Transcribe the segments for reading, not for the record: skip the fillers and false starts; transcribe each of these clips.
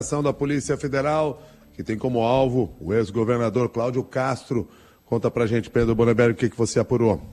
Da Polícia Federal, que tem como alvo o ex-governador Cláudio Castro. Conta pra gente, Pedro Boneberg, o que você apurou?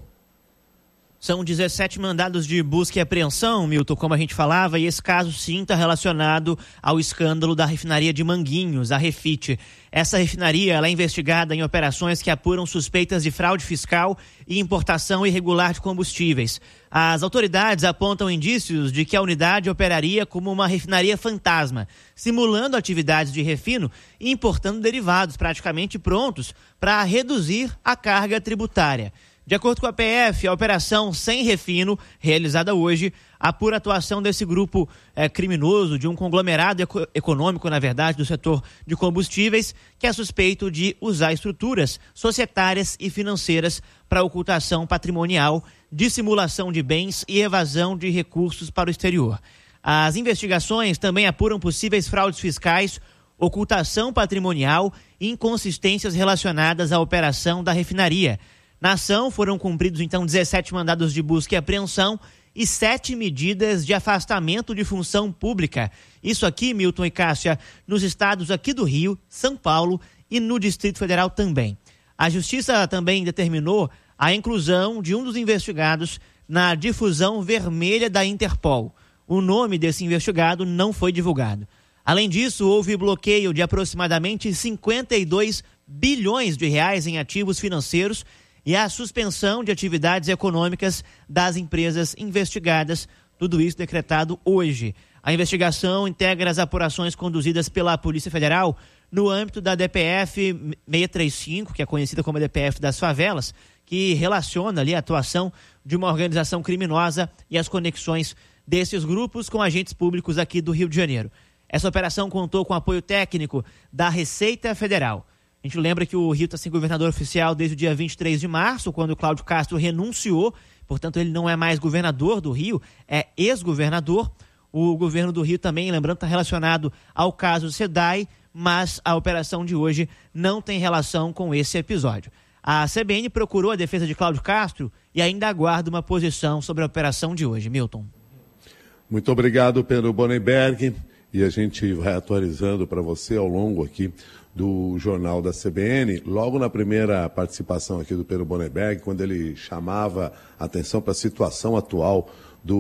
São 17 mandados de busca e apreensão, Milton, como a gente falava, e esse caso sim está relacionado ao escândalo da refinaria de Manguinhos, a Refit. Essa refinaria ela é investigada em operações que apuram suspeitas de fraude fiscal e importação irregular de combustíveis. As autoridades apontam indícios de que a unidade operaria como uma refinaria fantasma, simulando atividades de refino e importando derivados praticamente prontos para reduzir a carga tributária. De acordo com a PF, a operação Sem Refino, realizada hoje, apura a atuação desse grupo criminoso, de um conglomerado econômico, na verdade, do setor de combustíveis, que é suspeito de usar estruturas societárias e financeiras para ocultação patrimonial, dissimulação de bens e evasão de recursos para o exterior. As investigações também apuram possíveis fraudes fiscais, ocultação patrimonial e inconsistências relacionadas à operação da refinaria. Na ação foram cumpridos, então, 17 mandados de busca e apreensão e 7 medidas de afastamento de função pública. Isso aqui, Milton e Cássia, nos estados aqui do Rio, São Paulo e no Distrito Federal também. A Justiça também determinou a inclusão de um dos investigados na difusão vermelha da Interpol. O nome desse investigado não foi divulgado. Além disso, houve bloqueio de aproximadamente 52 bilhões de reais em ativos financeiros e a suspensão de atividades econômicas das empresas investigadas, tudo isso decretado hoje. A investigação integra as apurações conduzidas pela Polícia Federal no âmbito da DPF 635, que é conhecida como a DPF das favelas, que relaciona ali a atuação de uma organização criminosa e as conexões desses grupos com agentes públicos aqui do Rio de Janeiro. Essa operação contou com apoio técnico da Receita Federal. A gente lembra que o Rio está sem governador oficial desde o dia 23 de março, quando o Cláudio Castro renunciou, portanto ele não é mais governador do Rio, é ex-governador. O governo do Rio também, lembrando, está relacionado ao caso SEDAI, mas a operação de hoje não tem relação com esse episódio. A CBN procurou a defesa de Cláudio Castro e ainda aguarda uma posição sobre a operação de hoje. Milton. Muito obrigado, Pedro Boneberg, e a gente vai atualizando para você ao longo aqui do Jornal da CBN, logo na primeira participação aqui do Pedro Boneberg, quando ele chamava a atenção para a situação atual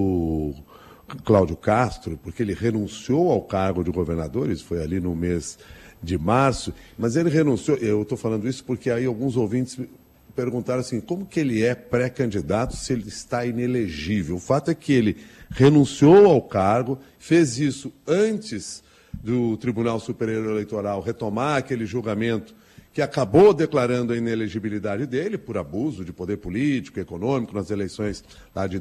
do Cláudio Castro, porque ele renunciou ao cargo de governador, isso foi ali no mês de março, mas ele renunciou, eu estou falando isso porque aí alguns ouvintes perguntaram assim, como que ele é pré-candidato se ele está inelegível? O fato é que ele renunciou ao cargo, fez isso antes do Tribunal Superior Eleitoral retomar aquele julgamento que acabou declarando a inelegibilidade dele por abuso de poder político, econômico nas eleições lá de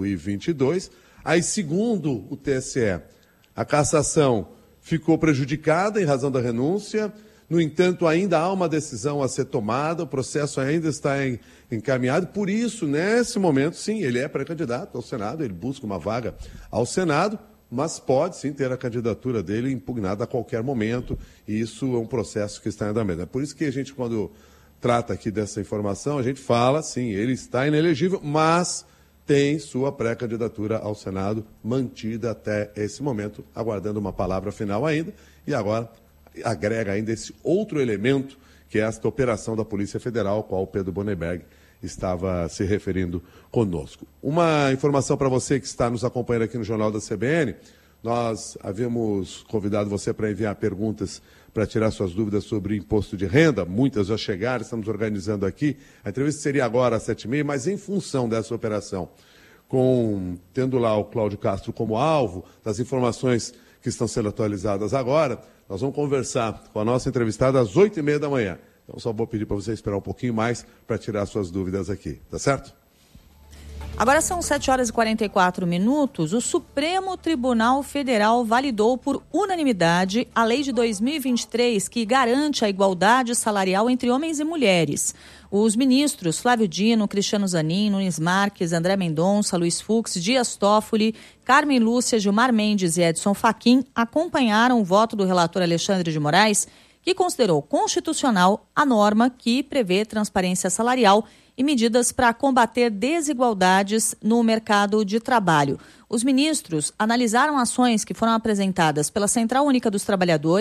2022. Aí, segundo o TSE, a cassação ficou prejudicada em razão da renúncia. No entanto, ainda há uma decisão a ser tomada, o processo ainda está encaminhado. Por isso, nesse momento, sim, ele é pré-candidato ao Senado, ele busca uma vaga ao Senado, mas pode sim ter a candidatura dele impugnada a qualquer momento, e isso é um processo que está em andamento. É por isso que a gente, quando trata aqui dessa informação, a gente fala, sim, ele está inelegível, mas tem sua pré-candidatura ao Senado mantida até esse momento, aguardando uma palavra final ainda, e agora agrega ainda esse outro elemento, que é esta operação da Polícia Federal, ao qual o Pedro Boneberg estava se referindo conosco. Uma informação para você que está nos acompanhando aqui no Jornal da CBN, nós havíamos convidado você para enviar perguntas para tirar suas dúvidas sobre imposto de renda, muitas já chegaram, estamos organizando aqui, a entrevista seria agora às 7h30, mas em função dessa operação, tendo lá o Cláudio Castro como alvo, das informações que estão sendo atualizadas agora, nós vamos conversar com a nossa entrevistada às 8h30 da manhã. Então, só vou pedir para você esperar um pouquinho mais para tirar suas dúvidas aqui, tá certo? Agora são 7h44. O Supremo Tribunal Federal validou por unanimidade a lei de 2023 que garante a igualdade salarial entre homens e mulheres. Os ministros Flávio Dino, Cristiano Zanin, Nunes Marques, André Mendonça, Luiz Fux, Dias Toffoli, Carmen Lúcia, Gilmar Mendes e Edson Fachin acompanharam o voto do relator Alexandre de Moraes, que considerou constitucional a norma que prevê transparência salarial e medidas para combater desigualdades no mercado de trabalho. Os ministros analisaram ações que foram apresentadas pela Central Única dos Trabalhadores